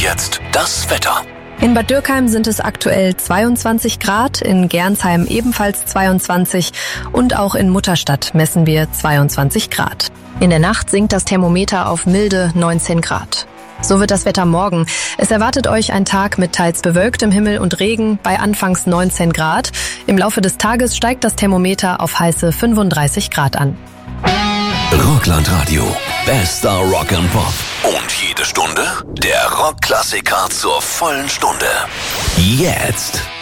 jetzt das Wetter. In Bad Dürkheim sind es aktuell 22 Grad, in Gernsheim ebenfalls 22 und auch in Mutterstadt messen wir 22 Grad. In der Nacht sinkt das Thermometer auf milde 19 Grad. So wird das Wetter morgen. Es erwartet euch ein Tag mit teils bewölktem Himmel und Regen bei anfangs 19 Grad. Im Laufe des Tages steigt das Thermometer auf heiße 35 Grad an. Rockland-Radio. Bester Rock and Pop. Und jede Stunde der Rockklassiker zur vollen Stunde. Jetzt.